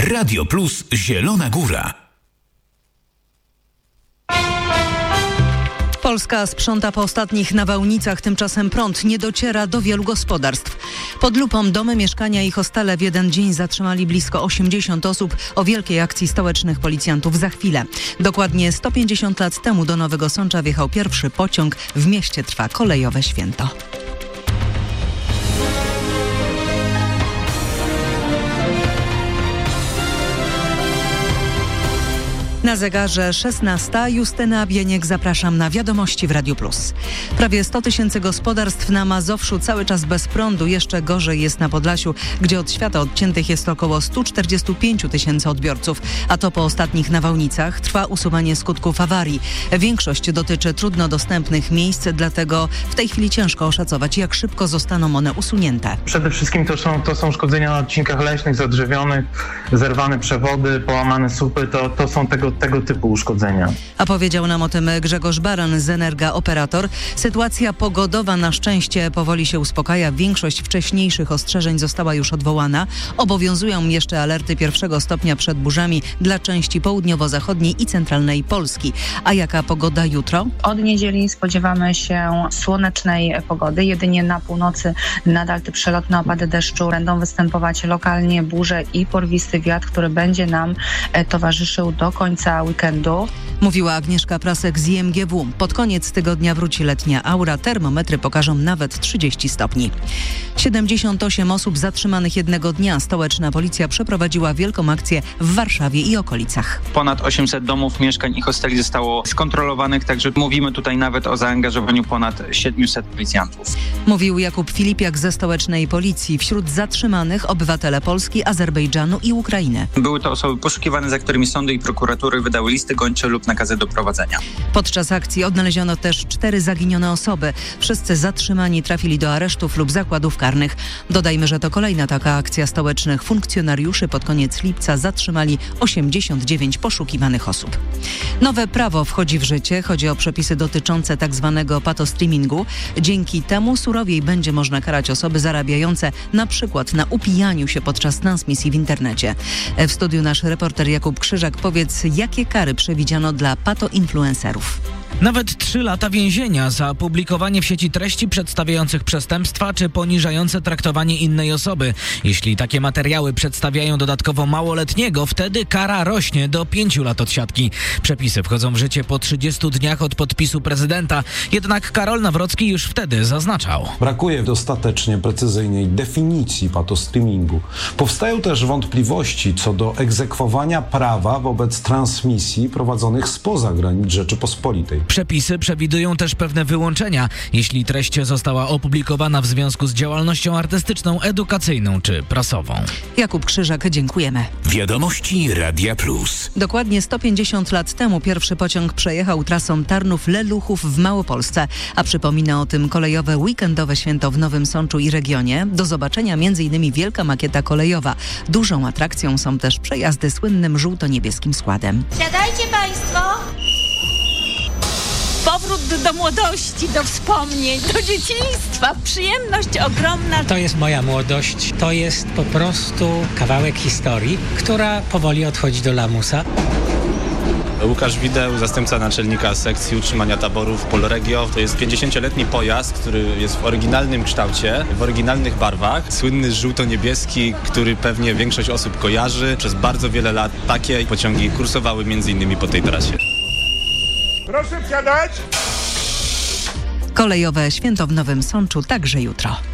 Radio Plus Zielona Góra. Polska sprząta po ostatnich nawałnicach, tymczasem prąd nie dociera do wielu gospodarstw. Pod lupą domy, mieszkania i hostele w jeden dzień zatrzymali blisko 80 osób. O wielkiej akcji stołecznych policjantów za chwilę. Dokładnie 150 lat temu do Nowego Sącza wjechał pierwszy pociąg. W mieście trwa kolejowe święto. Na zegarze 16. Justyna Bieniek, zapraszam na wiadomości w Radiu Plus. Prawie 100 tysięcy gospodarstw na Mazowszu cały czas bez prądu. Jeszcze gorzej jest na Podlasiu, gdzie od świata odciętych jest około 145 tysięcy odbiorców. A to po ostatnich nawałnicach trwa usuwanie skutków awarii. Większość dotyczy trudno dostępnych miejsc, dlatego w tej chwili ciężko oszacować, jak szybko zostaną one usunięte. Przede wszystkim to są szkodzenia na odcinkach leśnych, zadrzewionych, zerwane przewody, połamane słupy. To są tego typu uszkodzenia. A powiedział nam o tym Grzegorz Baran z Energa Operator. Sytuacja pogodowa na szczęście powoli się uspokaja. Większość wcześniejszych ostrzeżeń została już odwołana. Obowiązują jeszcze alerty 1. stopnia przed burzami dla części południowo-zachodniej i centralnej Polski. A jaka pogoda jutro? Od niedzieli spodziewamy się słonecznej pogody. Jedynie na północy nadal te przelotne opady deszczu będą występować lokalnie burze i porwisty wiatr, który będzie nam towarzyszył do końca weekendu. Mówiła Agnieszka Prasek z IMGW. Pod koniec tygodnia wróci letnia aura. Termometry pokażą nawet 30 stopni. 78 osób zatrzymanych jednego dnia. Stołeczna policja przeprowadziła wielką akcję w Warszawie i okolicach. Ponad 800 domów, mieszkań i hosteli zostało skontrolowanych, także mówimy tutaj nawet o zaangażowaniu ponad 700 policjantów. Mówił Jakub Filipiak ze Stołecznej Policji. Wśród zatrzymanych obywatele Polski, Azerbejdżanu i Ukrainy. Były to osoby poszukiwane, za którymi sądy i prokuratury wydały listy gończe lub nakazy doprowadzenia. Podczas akcji odnaleziono też 4 zaginione osoby. Wszyscy zatrzymani trafili do aresztów lub zakładów karnych. Dodajmy, że to kolejna taka akcja stołecznych funkcjonariuszy. Pod koniec lipca zatrzymali 89 poszukiwanych osób. Nowe prawo wchodzi w życie. Chodzi o przepisy dotyczące tzw. patostreamingu. Dzięki temu surowiej będzie można karać osoby zarabiające na przykład na upijaniu się podczas transmisji w internecie. W studiu nasz reporter Jakub Krzyżak. Powiedz, jakie kary przewidziano dla patoinfluencerów? Nawet 3 lata więzienia za publikowanie w sieci treści przedstawiających przestępstwa czy poniżające traktowanie innej osoby. Jeśli takie materiały przedstawiają dodatkowo małoletniego, wtedy kara rośnie do 5 lat odsiadki. Przepisy wchodzą w życie po 30 dniach od podpisu prezydenta. Jednak Karol Nawrocki już wtedy zaznaczał: brakuje dostatecznie precyzyjnej definicji patostreamingu. Powstają też wątpliwości co do egzekwowania prawa wobec transmisji prowadzonych spoza granic Rzeczypospolitej. Przepisy przewidują też pewne wyłączenia, jeśli treść została opublikowana w związku z działalnością artystyczną, edukacyjną czy prasową. Jakub Krzyżak, dziękujemy. Wiadomości Radia Plus. Dokładnie 150 lat temu pierwszy pociąg przejechał trasą Tarnów-Leluchów w Małopolsce, a przypomina o tym kolejowe weekendowe święto w Nowym Sączu i regionie. Do zobaczenia m.in. wielka makieta kolejowa. Dużą atrakcją są też przejazdy słynnym żółto-niebieskim składem. Siadajcie Państwo! Powrót do młodości, do wspomnień, do dzieciństwa. Przyjemność ogromna. To jest moja młodość. To jest po prostu kawałek historii, która powoli odchodzi do lamusa. Łukasz Wideł, zastępca naczelnika sekcji utrzymania taborów Polregio. To jest 50-letni pojazd, który jest w oryginalnym kształcie, w oryginalnych barwach. Słynny żółto-niebieski, który pewnie większość osób kojarzy. Przez bardzo wiele lat takie pociągi kursowały m.in. po tej trasie. Proszę wsiadać! Kolejowe święto w Nowym Sączu także jutro.